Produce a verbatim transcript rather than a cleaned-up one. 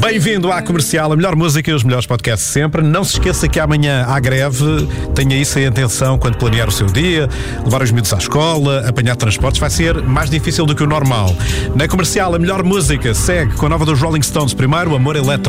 Bem-vindo à Comercial, a melhor música e os melhores podcasts sempre. Não se esqueça que amanhã há greve. Tenha isso em atenção quando planear o seu dia, levar os miúdos à escola, apanhar transportes. Vai ser mais difícil do que o normal. Na Comercial, a melhor música segue com a nova dos Rolling Stones. Primeiro, Amor Eletro.